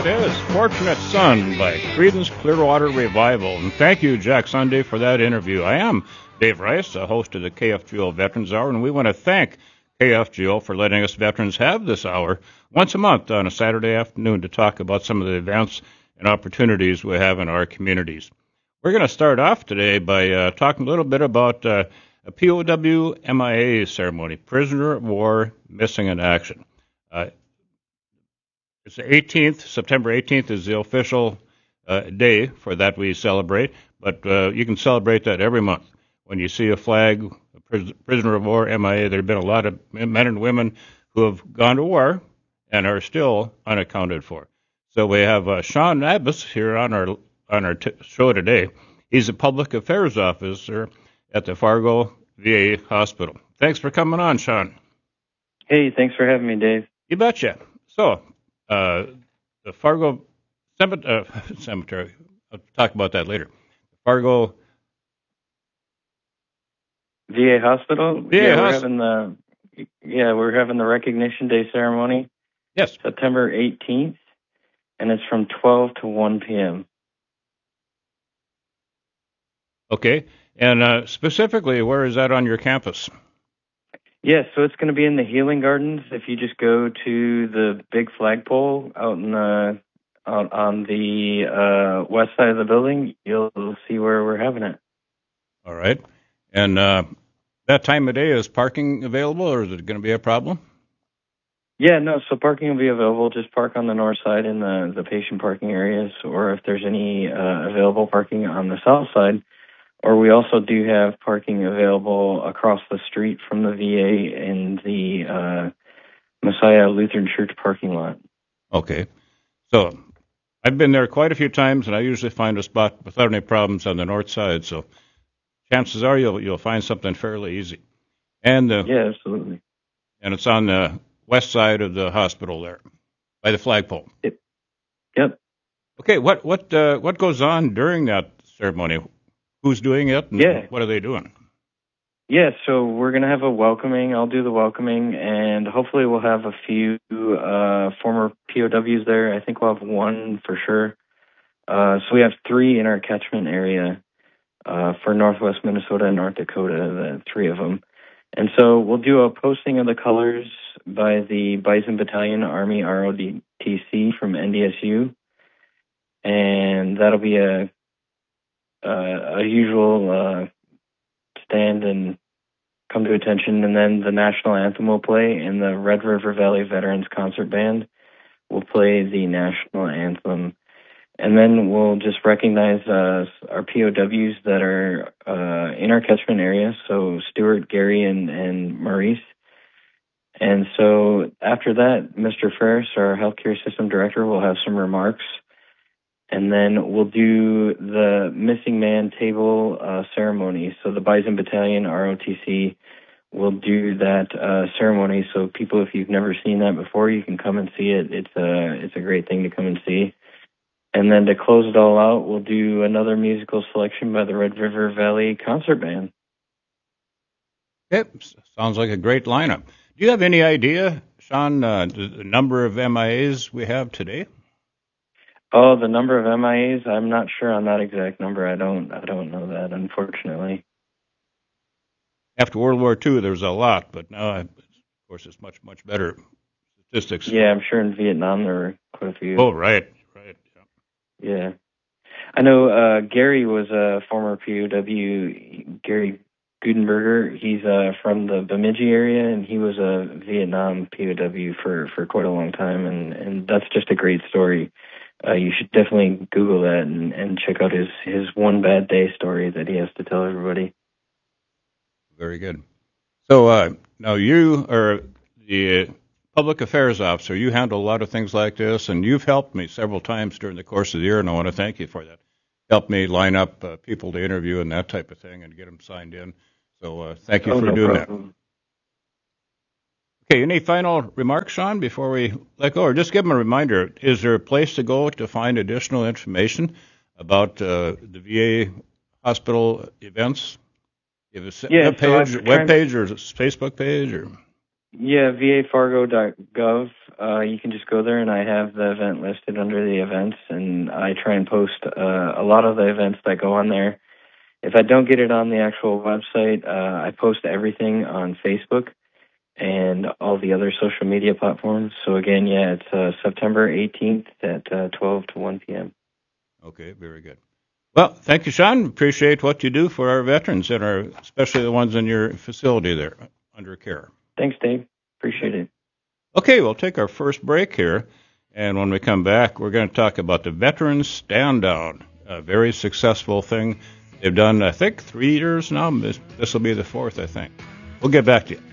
is Fortunate Son by Creedence Clearwater Revival. And thank you, Jack Sunday, for that interview. I am Dave Rice, the host of the KFGO Veterans Hour, and we want to thank KFGO for letting us veterans have this hour once a month on a Saturday afternoon to talk about some of the events and opportunities we have in our communities. We're going to start off today by talking a little bit about a POW MIA ceremony, Prisoner of War Missing in Action. It's the 18th, September 18th is the official day for that we celebrate, but you can celebrate that every month. When you see a flag, a prisoner of war, MIA, there have been a lot of men and women who have gone to war and are still unaccounted for. So we have Sean Abbas here on our show today. He's a public affairs officer at the Fargo VA Hospital. Thanks for coming on, Sean. Hey, thanks for having me, Dave. You betcha. So, the Fargo Cemetery, I'll talk about that later. Fargo VA Hospital? Hospital. We're having the Recognition Day ceremony. Yes. September 18th, and it's from 12 to 1 p.m. Okay. And specifically, where is that on your campus? Yes, so it's going to be in the Healing Gardens. If you just go to the big flagpole out on the west side of the building, you'll see where we're having it. All right. And that time of day, is parking available, or is it going to be a problem? Yeah, no, so parking will be available. Just park on the north side in the patient parking areas, or if there's any available parking on the south side. Or we also do have parking available across the street from the VA in the Messiah Lutheran Church parking lot. Okay. So I've been there quite a few times, and I usually find a spot without any problems on the north side. So chances are you'll find something fairly easy. And yeah, absolutely. And it's on the west side of the hospital there, by the flagpole. Yep. Okay. What goes on during that ceremony? Who's doing it, and what are they doing? Yeah, so we're going to have a welcoming. I'll do the welcoming, and hopefully we'll have a few former POWs there. I think we'll have one for sure. So we have 3 in our catchment area for Northwest Minnesota and North Dakota, the 3 of them. And so we'll do a posting of the colors by the Bison Battalion Army ROTC from NDSU, and that'll be a usual stand and come to attention, and then the national anthem will play, and the Red River Valley Veterans Concert Band will play the national anthem, and then we'll just recognize our POWs that are in our catchment area, so Stuart, Gary, and Maurice. And so after that, Mr. Ferris, our healthcare system director, will have some remarks. And then we'll do the missing man table ceremony. So the Bison Battalion ROTC will do that ceremony. So people, if you've never seen that before, you can come and see it. It's a great thing to come and see. And then to close it all out, we'll do another musical selection by the Red River Valley Concert Band. Yep, sounds like a great lineup. Do you have any idea, Sean, the number of MIAs we have today? Oh, the number of MIAs? I'm not sure on that exact number. I don't know that, unfortunately. After World War II, there was a lot, but now, of course, it's much, much better statistics. Yeah, I'm sure in Vietnam there were quite a few. Oh, right. Yeah. I know Gary was a former POW, Gary Gutenberger. He's from the Bemidji area, and he was a Vietnam POW for quite a long time, and that's just a great story. You should definitely Google that and check out his one bad day story that he has to tell everybody. Very good. So now you are the public affairs officer. You handle a lot of things like this, and you've helped me several times during the course of the year, and I want to thank you for that. Helped me line up people to interview and that type of thing and get them signed in. So thank you for doing problem. That. Okay, any final remarks, Sean, before we let go? Or just give them a reminder, is there a place to go to find additional information about the VA hospital events? You have a web page or Facebook page? Or? Yeah, vafargo.gov. You can just go there, and I have the event listed under the events, and I try and post a lot of the events that go on there. If I don't get it on the actual website, I post everything on Facebook and all the other social media platforms. So again, yeah, it's September 18th at 12 to 1 p.m. Okay, very good. Well, thank you, Sean. Appreciate what you do for our veterans, and especially the ones in your facility there under care. Thanks, Dave. Appreciate it. Okay, we'll take our first break here, and when we come back, we're going to talk about the Veterans Stand Down, a very successful thing. They've done, I think, 3 years now. This will be the 4th, I think. We'll get back to you.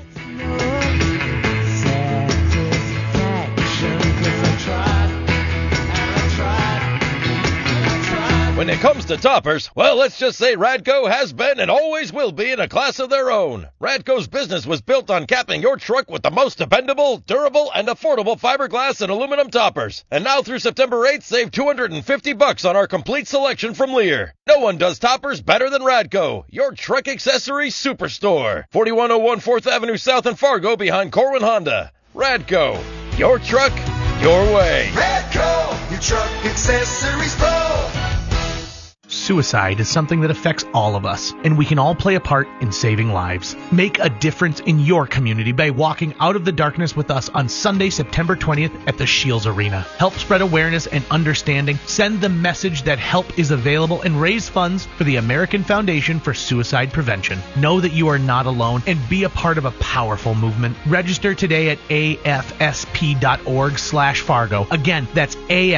When it comes to toppers, well, let's just say Radco has been and always will be in a class of their own. Radco's business was built on capping your truck with the most dependable, durable, and affordable fiberglass and aluminum toppers. And now through September 8th, save $250 on our complete selection from Lear. No one does toppers better than Radco, your truck accessory superstore. 4101 4th Avenue South in Fargo behind Corwin Honda. Radco, your truck, your way. Radco, your truck accessories pro. Suicide is something that affects all of us, and we can all play a part in saving lives. Make a difference in your community by walking out of the darkness with us on Sunday, September 20th at the Shields Arena. Help spread awareness and understanding, send the message that help is available, and raise funds for the American Foundation for Suicide Prevention. Know that you are not alone and be a part of a powerful movement. Register today at afsp.org/Fargo. Again, that's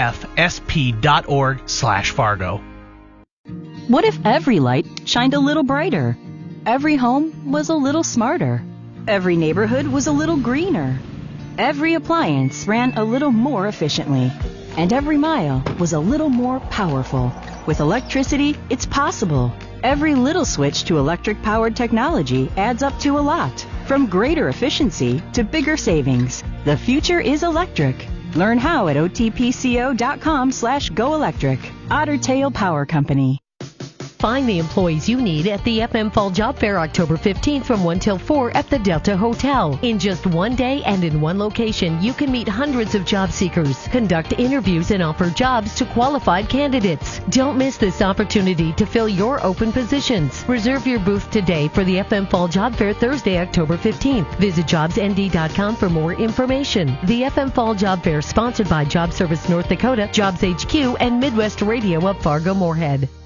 afsp.org/Fargo. What if every light shined a little brighter? Every home was a little smarter. Every neighborhood was a little greener. Every appliance ran a little more efficiently. And every mile was a little more powerful. With electricity, it's possible. Every little switch to electric-powered technology adds up to a lot. From greater efficiency to bigger savings. The future is electric. Learn how at otpco.com/goelectric. Otter Tail Power Company. Find the employees you need at the FM Fall Job Fair October 15th from 1 till 4 at the Delta Hotel. In just one day and in one location, you can meet hundreds of job seekers, conduct interviews, and offer jobs to qualified candidates. Don't miss this opportunity to fill your open positions. Reserve your booth today for the FM Fall Job Fair Thursday, October 15th. Visit jobsnd.com for more information. The FM Fall Job Fair sponsored by Job Service North Dakota, Jobs HQ, and Midwest Radio of Fargo-Moorhead.